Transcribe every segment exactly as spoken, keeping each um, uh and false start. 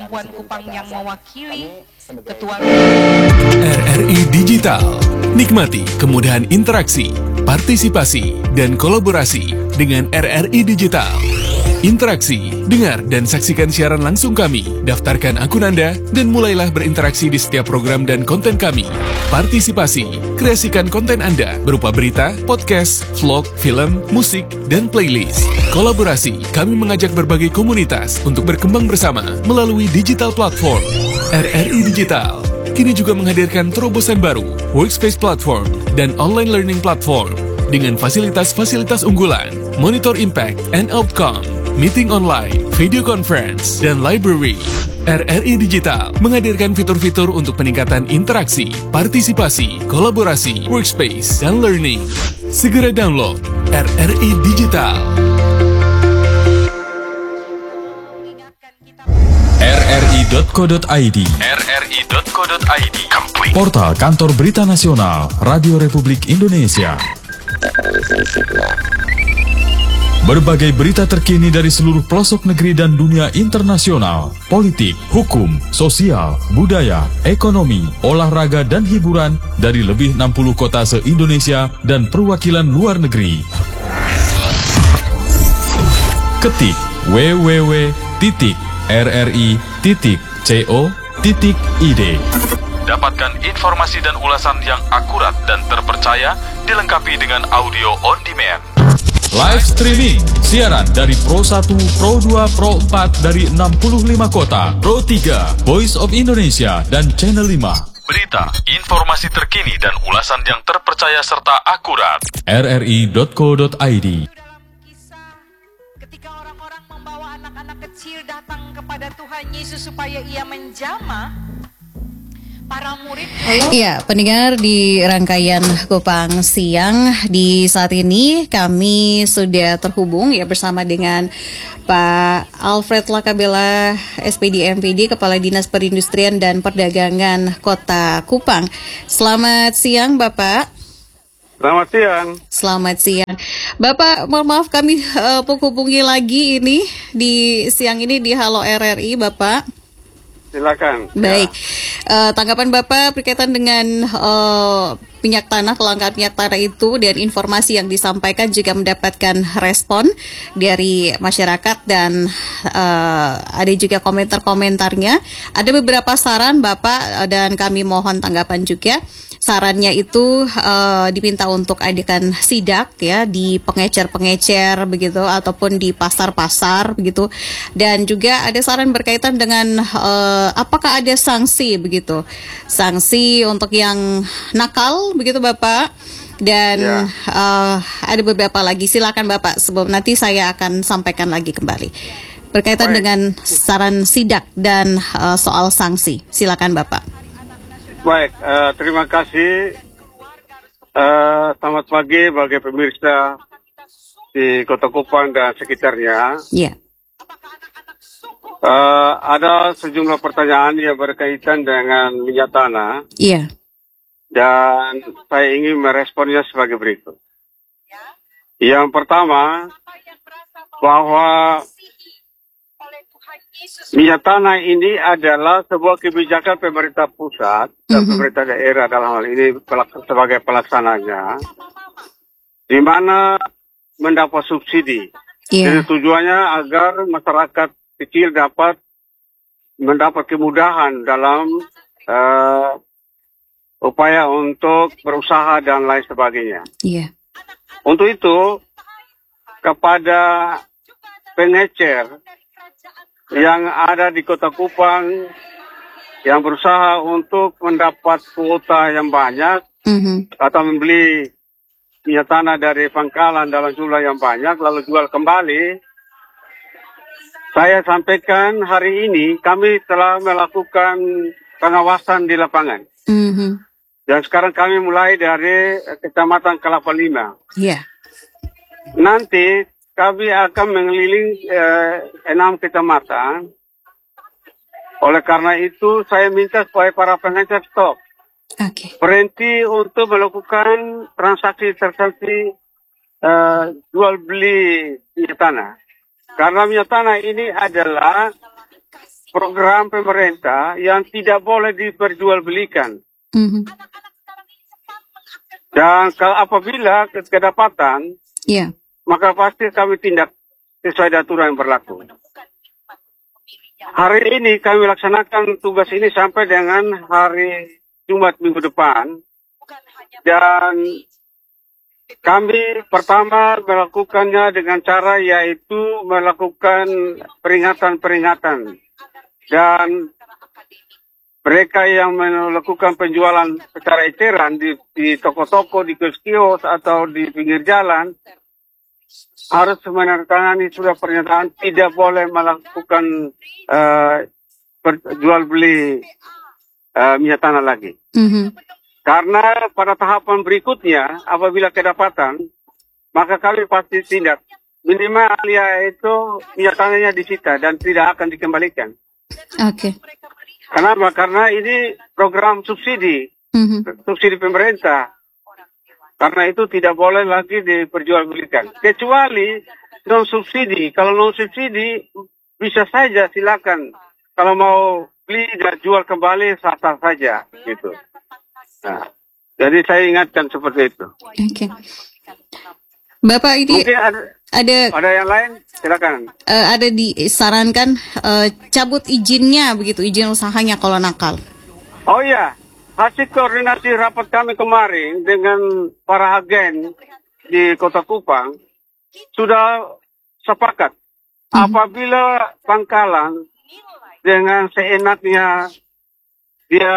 Perempuan Kupang yang mewakili Ketua R R I Digital. Nikmati kemudahan interaksi, partisipasi, dan kolaborasi dengan R R I Digital. Interaksi, dengar dan saksikan siaran langsung kami, daftarkan akun Anda, dan mulailah berinteraksi di setiap program dan konten kami. Partisipasi, kreasikan konten Anda berupa berita, podcast, vlog, film, musik, dan playlist. Kolaborasi, kami mengajak berbagai komunitas untuk berkembang bersama melalui digital platform. R R I Digital kini juga menghadirkan terobosan baru, workspace platform, dan online learning platform dengan fasilitas-fasilitas unggulan, monitor impact and outcome, meeting online, video conference, dan library. R R I Digital menghadirkan fitur-fitur untuk peningkatan interaksi, partisipasi, kolaborasi, workspace, dan learning. Segera download R R I Digital. R R I dot co dot I D R R I dot co dot I D Portal Kantor Berita Nasional Radio Republik Indonesia. Berbagai berita terkini dari seluruh pelosok negeri dan dunia internasional, politik, hukum, sosial, budaya, ekonomi, olahraga, dan hiburan dari lebih enam puluh kota se-Indonesia dan perwakilan luar negeri. Ketik w w w titik r r i titik co titik i d. Dapatkan informasi dan ulasan yang akurat dan terpercaya, dilengkapi dengan audio on demand. Live streaming, siaran dari Pro satu, Pro dua, Pro empat dari enam puluh lima kota, Pro tiga, Voice of Indonesia, dan Channel lima. Berita, informasi terkini dan ulasan yang terpercaya serta akurat. r r i dot co dot i d. ketika orang-orang membawa anak-anak kecil datang kepada Tuhan Yesus supaya ia menjamah, para murid. Iya, pendengar di rangkaian Kupang Siang, di saat ini kami sudah terhubung ya bersama dengan Pak Alfred Lakabela, S P D M P D, Kepala Dinas Perindustrian dan Perdagangan Kota Kupang. Selamat siang, Bapak. Selamat siang. Selamat siang, Bapak. Mohon maaf kami uh, menghubungi lagi ini di siang ini di Halo R R I, Bapak. Silakan. Baik, ya. uh, tanggapan Bapak berkaitan dengan uh, minyak tanah, kelangkaan minyak tanah itu dan informasi yang disampaikan juga mendapatkan respon dari masyarakat dan uh, ada juga komentar-komentarnya. Ada beberapa saran Bapak dan kami mohon tanggapan juga. Sarannya itu uh, diminta untuk adakan sidak ya di pengecer-pengecer begitu ataupun di pasar-pasar begitu, dan juga ada saran berkaitan dengan uh, apakah ada sanksi begitu, sanksi untuk yang nakal begitu Bapak, dan ya. uh, ada beberapa lagi. Silakan Bapak sebelum nanti saya akan sampaikan lagi kembali berkaitan Baik. dengan saran sidak dan uh, soal sanksi. Silakan Bapak. Baik, uh, terima kasih. Uh, selamat pagi bagi pemirsa di Kota Kupang dan sekitarnya. Iya. Yeah. Uh, ada sejumlah pertanyaan yang berkaitan dengan minyak tanah. Iya. Yeah. Dan saya ingin meresponnya sebagai berikut. Yang pertama, bahwa minyak tanah ini adalah sebuah kebijakan pemerintah pusat dan mm-hmm. pemerintah daerah dalam hal ini pelak- sebagai pelaksananya, di mana mendapat subsidi. Yeah. Dan tujuannya agar masyarakat kecil dapat mendapat kemudahan dalam uh, upaya untuk berusaha dan lain sebagainya. Yeah. Untuk itu, kepada pengecer yang ada di Kota Kupang yang berusaha untuk mendapat kuota yang banyak mm-hmm. atau membeli minyak tanah dari pangkalan dalam jumlah yang banyak lalu jual kembali, saya sampaikan hari ini kami telah melakukan pengawasan di lapangan. Mm-hmm. Dan sekarang kami mulai dari Kecamatan Kelapa Lima. Yeah. Nanti kami akan mengelilingi eh, enam kecamatan. Oleh karena itu, saya minta supaya para pengecer stop. Okay. Berhenti untuk melakukan transaksi-transaksi eh, jual beli minyak tanah. Karena minyak tanah ini adalah program pemerintah yang tidak boleh diperjualbelikan. Mhm. Dan kalau apabila kedapatan, Ya. maka pasti kami tindak sesuai aturan yang berlaku. Hari ini kami laksanakan tugas ini sampai dengan hari Jumat minggu depan. Dan kami pertama melakukannya dengan cara yaitu melakukan peringatan-peringatan. Dan mereka yang melakukan penjualan secara eceran di, di toko-toko, di kios-kios atau di pinggir jalan harus menandatangani sudah pernyataan tidak boleh melakukan uh, jual beli uh, minyak tanah lagi. Mhm. Karena pada tahapan berikutnya apabila kedapatan maka kami pasti tindak. Minimal ya itu minyak tanahnya disita dan tidak akan dikembalikan. Oke. Kenapa? Karena ini program subsidi, Mhm. subsidi pemerintah. Karena itu tidak boleh lagi diperjualbelikan. Kecuali non subsidi. Kalau non subsidi bisa saja silakan. Kalau mau beli dan jual kembali sah-sah saja, gitu. Nah, jadi saya ingatkan seperti itu. Oke. Bapak ini Mungkin ada, ada ada yang lain, silakan. eh, ada disarankan eh, cabut izinnya begitu, izin usahanya kalau nakal. Oh iya, hasil koordinasi rapat kami kemarin dengan para agen di Kota Kupang sudah sepakat apabila pangkalan dengan seenaknya dia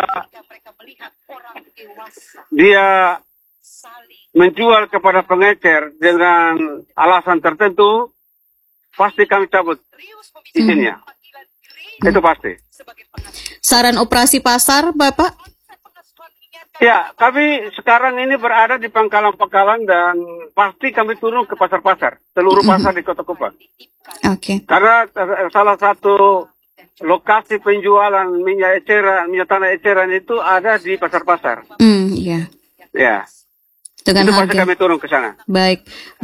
dia menjual kepada pengecer dengan alasan tertentu, pasti kami cabut izinnya. Itu pasti. Saran operasi pasar, Bapak? Ya, kami sekarang ini berada di pangkalan-pangkalan dan pasti kami turun ke pasar-pasar, seluruh pasar di Kota Kupang. Oke. Karena eh, salah satu lokasi penjualan minyak eceran, minyak tanah eceran itu ada di pasar-pasar. Hmm, iya. Ya, Dengan itu pasti harga. kami turun ke sana. Baik.